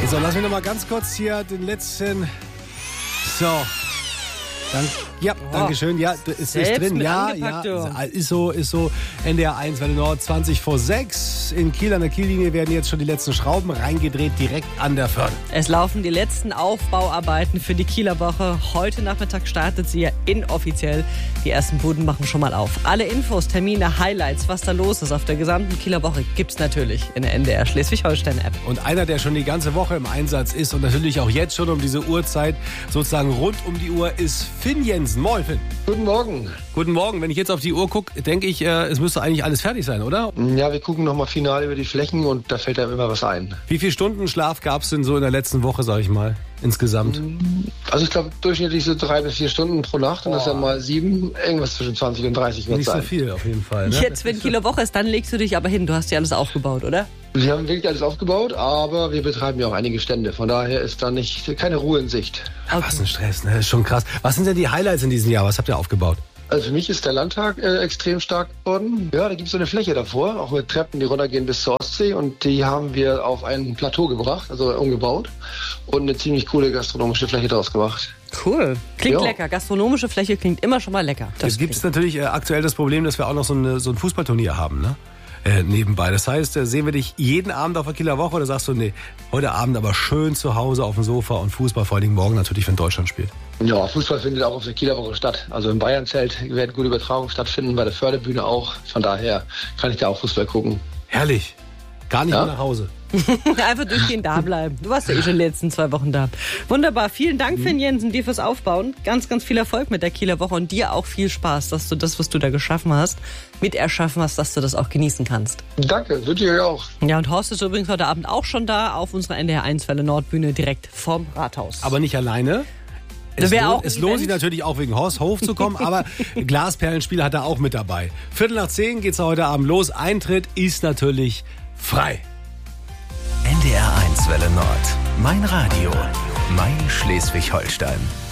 So, lass mich noch mal ganz kurz hier den letzten. So. Danke schön. Ja, ist drin. Ja, ist so. NDR 1, Welle Nord, 20 vor 6. In Kiel an der Kiellinie werden jetzt schon die letzten Schrauben reingedreht, direkt an der Förde. Es laufen die letzten Aufbauarbeiten für die Kieler Woche. Heute Nachmittag startet sie ja inoffiziell. Die ersten Buden machen schon mal auf. Alle Infos, Termine, Highlights, was da los ist auf der gesamten Kieler Woche, gibt's natürlich in der NDR Schleswig-Holstein-App. Und einer, der schon die ganze Woche im Einsatz ist und natürlich auch jetzt schon um diese Uhrzeit sozusagen rund um die Uhr ist Finn Jensen. Moin, Finn. Guten Morgen. Guten Morgen. Wenn ich jetzt auf die Uhr gucke, denke ich, es müsste eigentlich alles fertig sein, oder? Ja, wir gucken nochmal final über die Flächen und da fällt einem immer was ein. Wie viele Stunden Schlaf gab es denn so in der letzten Woche, sag ich mal, insgesamt? Also ich glaube durchschnittlich so 3 bis 4 Stunden pro Nacht und das ist ja mal 7, irgendwas zwischen 20 und 30 wird Nicht sein. so viel auf jeden Fall. Ne? Jetzt, wenn Kieler Woche ist, dann legst du dich aber hin. Du hast ja alles aufgebaut, oder? Wir haben wirklich alles aufgebaut, aber wir betreiben ja auch einige Stände. Von daher ist da keine Ruhe in Sicht. Ja, was ein Stress, ne? Das ist schon krass. Was sind denn die Highlights in diesem Jahr? Was habt ihr aufgebaut? Also für mich ist der Landtag extrem stark geworden. Ja, da gibt es so eine Fläche davor, auch mit Treppen, die runtergehen bis zur Ostsee. Und die haben wir auf ein Plateau gebracht, also umgebaut. Und eine ziemlich coole gastronomische Fläche daraus gemacht. Cool. Klingt lecker. Gastronomische Fläche klingt immer schon mal lecker. Es gibt natürlich aktuell das Problem, dass wir auch noch so ein Fußballturnier haben, ne? Nebenbei. Das heißt, sehen wir dich jeden Abend auf der Kieler Woche oder sagst du, nee, heute Abend aber schön zu Hause auf dem Sofa und Fußball, vor allen Dingen morgen natürlich, wenn Deutschland spielt? Ja, Fußball findet auch auf der Kieler Woche statt. Also im Bayernzelt werden gute Übertragungen stattfinden, bei der Förderbühne auch. Von daher kann ich da auch Fußball gucken. Herrlich. Gar nicht mehr nach Hause. Einfach durchgehend da bleiben. Du warst ja schon die letzten 2 Wochen da. Wunderbar. Vielen Dank, Finn Jensen, dir fürs Aufbauen. Ganz, ganz viel Erfolg mit der Kieler Woche und dir auch viel Spaß, dass du das, was du da geschaffen hast, mit erschaffen hast, dass du das auch genießen kannst. Danke, wünsche ich euch auch. Ja, und Horst ist übrigens heute Abend auch schon da auf unserer NDR 1 Welle Nord Bühne direkt vorm Rathaus. Aber nicht alleine. Es lohnt sich natürlich auch wegen Horst hochzukommen, aber Glasperlenspiel hat er auch mit dabei. 9:15 geht's heute Abend los. Eintritt ist natürlich frei. NDR 1 Welle Nord. Mein Radio. Mein Schleswig-Holstein.